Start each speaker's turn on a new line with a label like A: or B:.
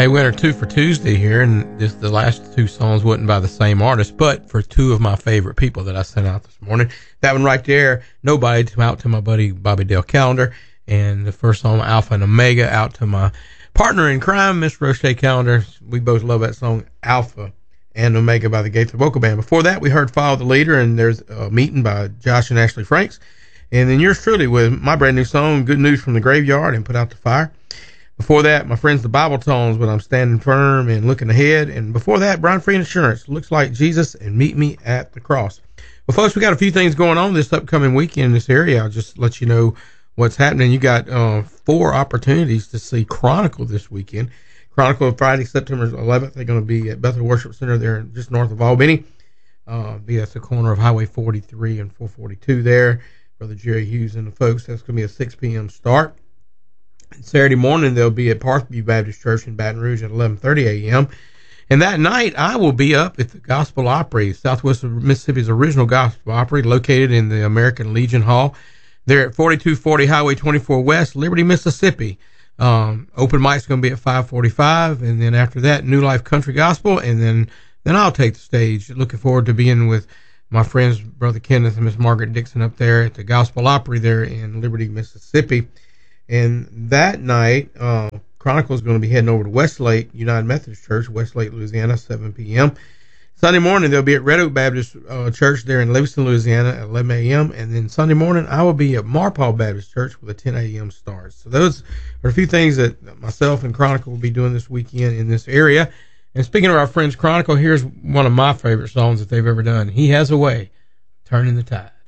A: Hey, winner 2 for Tuesday here, and the last two songs wasn't by the same artist, but for two of my favorite people that I sent out this morning. That one right there, Nobody, out to my buddy Bobby Dale Callender, and the first song, Alpha and Omega, out to my partner in crime, Miss Roche Callender. We both love that song, Alpha and Omega by the Gaither Vocal Band. Before that, we heard Follow the Leader, and there's a meeting by Josh and Ashley Franks. And then yours truly with my brand new song, Good News from the Graveyard and Put Out the Fire. Before that, my friends, the Bible Tones, with I'm Standing Firm and Looking Ahead. And before that, Brian Free Insurance, Looks Like Jesus and Meet Me at the Cross. Well, folks, we got a few things going on this upcoming weekend in this area. I'll just let you know what's happening. You got 4 opportunities to see Chronicle this weekend. Chronicle Friday, September 11th. They're going to be at Bethel Worship Center there just north of Albany. Be at the corner of Highway 43 and 442 there. Brother Jerry Hughes and the folks. That's going to be a 6 p.m. start. Saturday morning, they'll be at Parkview Baptist Church in Baton Rouge at 11:30 a.m. And that night, I will be up at the Gospel Opry, Southwest of Mississippi's original Gospel Opry, located in the American Legion Hall. They're at 4240 Highway 24 West, Liberty, Mississippi. Open mic's going to be at 5:45, and then after that, New Life Country Gospel, and then I'll take the stage. Looking forward to being with my friends, Brother Kenneth and Miss Margaret Dixon, up there at the Gospel Opry there in Liberty, Mississippi. And that night, Chronicle is going to be heading over to Westlake United Methodist Church, Westlake, Louisiana, 7 p.m. Sunday morning, they'll be at Red Oak Baptist Church there in Livingston, Louisiana at 11 a.m. And then Sunday morning, I will be at Marpaw Baptist Church with a 10 a.m. start. So those are a few things that myself and Chronicle will be doing this weekend in this area. And speaking of our friends Chronicle, here's one of my favorite songs that they've ever done. He Has a Way, Turning the Tide.